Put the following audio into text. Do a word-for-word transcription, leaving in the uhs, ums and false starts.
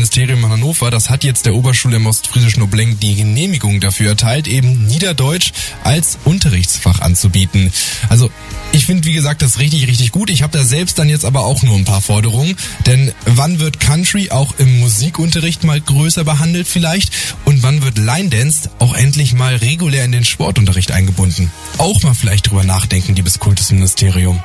Kultusministerium in Hannover, das hat jetzt der Oberschule im Ostfriesischen Obleng die Genehmigung dafür erteilt, eben Niederdeutsch als Unterrichtsfach anzubieten. Also ich finde, wie gesagt, das richtig, richtig gut. Ich habe da selbst dann jetzt aber auch nur ein paar Forderungen. Denn wann wird Country auch im Musikunterricht mal größer behandelt vielleicht? Und wann wird Line Dance auch endlich mal regulär in den Sportunterricht eingebunden? Auch mal vielleicht drüber nachdenken, liebes Kultusministerium.